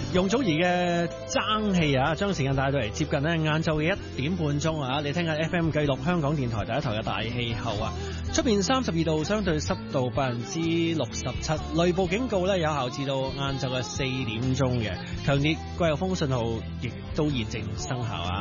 容祖兒嘅爭氣啊，將時間帶到嚟接近咧晏晝嘅1點半鐘啊！你聽下 FM 記錄香港電台第一台嘅大氣候啊，出邊32度，相對濕度67%，雷暴警告咧有效至到晏晝嘅4點鐘嘅，強烈季候風信號亦都現正生效啊！